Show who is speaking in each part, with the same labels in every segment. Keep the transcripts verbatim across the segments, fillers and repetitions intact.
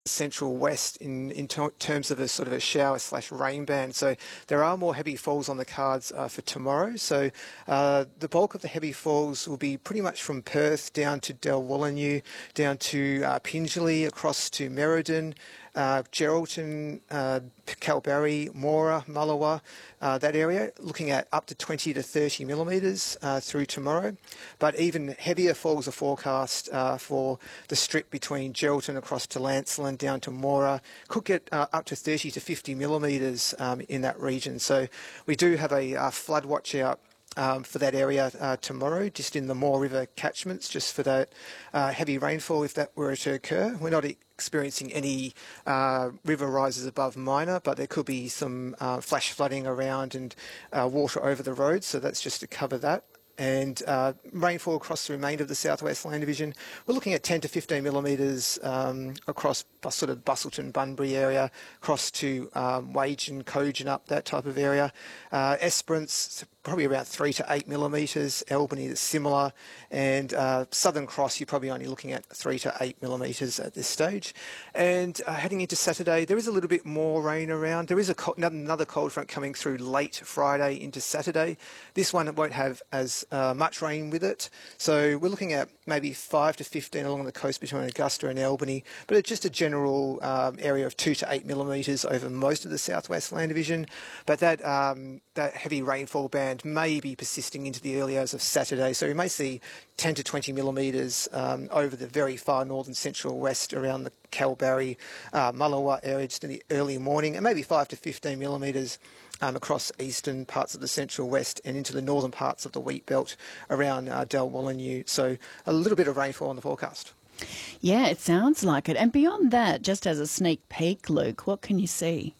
Speaker 1: central west in, in terms of a sort of a shower slash rain band. So there are more heavy falls on the cards uh, for tomorrow. So uh, the bulk of the heavy falls will be pretty much from Perth down to Dalwallinu, down to uh, Pingelly, across to Merredin, uh, Geraldton, uh, Kalbarri, Moora, Mullawa, uh, that area, looking at up to twenty to thirty millimetres uh, through tomorrow. But even heavier falls are forecast uh, for the strip between Geraldton across to Lancelin down to Moora. Could get uh, up to thirty to fifty millimetres um, in that region. So we do have a uh, flood watch out Um, for that area uh, tomorrow, just in the Moore River catchments, just for that uh, heavy rainfall if that were to occur. We're not experiencing any uh, river rises above minor, but there could be some uh, flash flooding around and uh, water over the road, so that's just to cover that. And uh, rainfall across the remainder of the South West Land Division, we're looking at ten to fifteen millimetres um, across sort of Busselton, Bunbury area, across to um, Wagen, Cogen up, that type of area. Uh, Esperance, probably around three to eight millimetres. Albany is similar. And uh, Southern Cross, you're probably only looking at three to eight millimetres at this stage. And uh, heading into Saturday, there is a little bit more rain around. There is a co another cold front coming through late Friday into Saturday. This one won't have as uh, much rain with it. So we're looking at maybe five to fifteen along the coast between Augusta and Albany, but it's just a general um, area of two to eight millimetres over most of the South West Land Division. But that, um, that heavy rainfall band may be persisting into the early hours of Saturday. So we may see ten to twenty millimetres um, over the very far northern central west around the Kalbarri, uh, Mullawa area just in the early morning, and maybe five to fifteen millimetres um, across eastern parts of the central west and into the northern parts of the wheat belt around uh, Dalwallinu. So a little bit of rainfall on the forecast.
Speaker 2: Yeah, it sounds like it. And beyond that, just as a sneak peek, Luke, what can you see?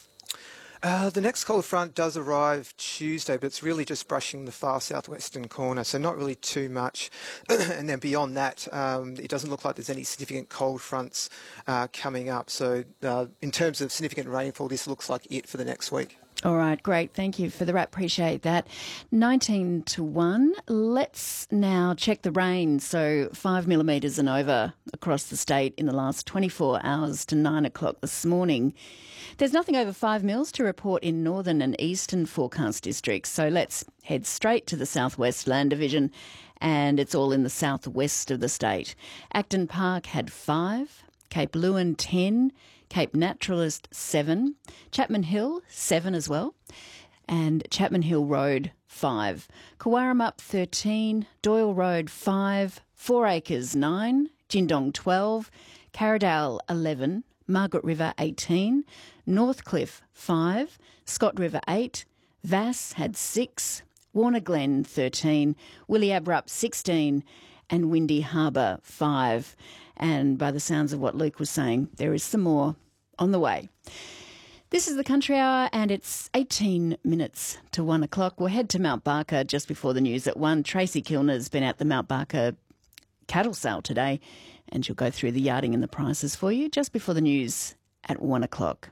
Speaker 1: Uh, the next cold front does arrive Tuesday, but it's really just brushing the far southwestern corner, so not really too much. And then beyond that, um, it doesn't look like there's any significant cold fronts uh, coming up. So uh, in terms of significant rainfall, this looks like it for the next week.
Speaker 2: All right, great. Thank you for the wrap. Appreciate that. nineteen to one. Let's now check the rain. So five millimetres and over across the state in the last twenty-four hours to nine o'clock this morning. There's nothing over five mils to report in northern and eastern forecast districts. So let's head straight to the Southwest Land Division, and it's all in the southwest of the state. Acton Park had five, Cape Leeuwin ten, Cape Naturalist seven, Chapman Hill seven as well, and Chapman Hill Road five, Cowarum thirteen, Doyle Road five, Four Acres nine, Jindong twelve, Carradale eleven, Margaret River eighteen, Northcliffe five, Scott River eight, Vass had six, Warner Glen thirteen, Williabrup sixteen, and Windy Harbour five. And by the sounds of what Luke was saying, there is some more on the way. This is the Country Hour, and it's eighteen minutes to one o'clock. We'll head to Mount Barker just before the news at one. Tracy Kilner's been at the Mount Barker cattle sale today, and she'll go through the yarding and the prices for you just before the news at one o'clock.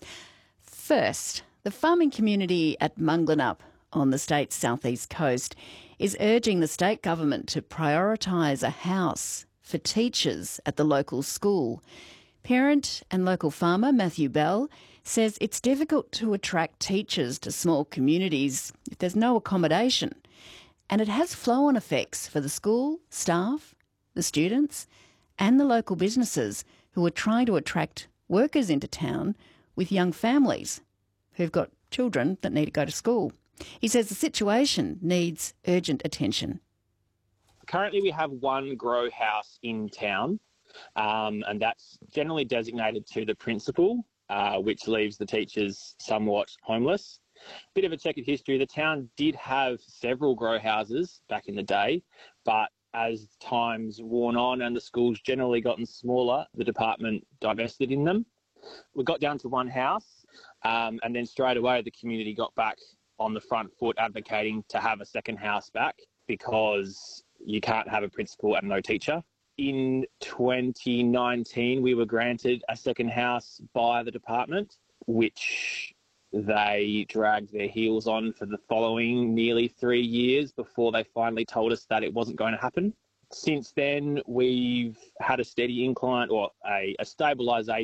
Speaker 2: First, the farming community at Munglanup on the state's southeast coast is urging the state government to prioritise a house for teachers at the local school. Parent and local farmer Matthew Bell says it's difficult to attract teachers to small communities if there's no accommodation, and it has flow-on effects for the school, staff, the students and the local businesses who are trying to attract workers into town with young families who've got children that need to go to school. He says the situation needs urgent attention.
Speaker 3: Currently, we have one grow house in town, um, and that's generally designated to the principal, uh, which leaves the teachers somewhat homeless. Bit of a checkered history. The town did have several grow houses back in the day, but as time's worn on and the school's generally gotten smaller, the department divested in them. We got down to one house, um, and then straight away the community got back on the front foot advocating to have a second house back, because you can't have a principal and no teacher. In twenty nineteen, we were granted a second house by the department, which they dragged their heels on for the following nearly three years before they finally told us that it wasn't going to happen. Since then, we've had a steady incline or a, a stabilisation